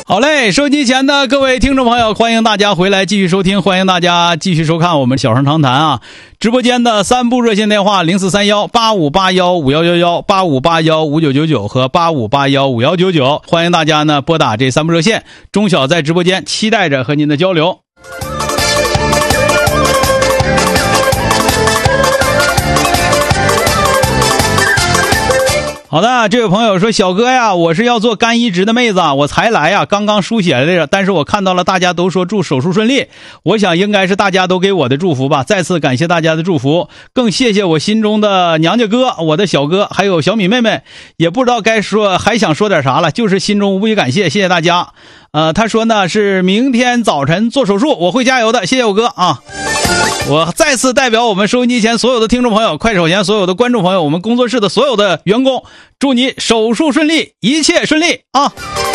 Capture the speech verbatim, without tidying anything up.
好嘞，收机前的各位听众朋友，欢迎大家回来继续收听，欢迎大家继续收看我们小声长谈啊。直播间的三部热线电话零四三幺八五八幺五幺幺幺、八五八幺五九九九和八五八幺五幺九九，欢迎大家呢拨打这三部热线，钟晓在直播间期待着和您的交流。好的，这位朋友说，小哥呀，我是要做肝移植的妹子，我才来呀，刚刚输血来着，但是我看到了大家都说祝手术顺利，我想应该是大家都给我的祝福吧，再次感谢大家的祝福，更谢谢我心中的娘家哥，我的小哥，还有小米妹妹，也不知道该说还想说点啥了，就是心中无比感谢，谢谢大家。呃，他说呢是明天早晨做手术，我会加油的，谢谢我哥啊。我再次代表我们收音机前所有的听众朋友，快手前所有的观众朋友，我们工作室的所有的员工，祝你手术顺利，一切顺利啊！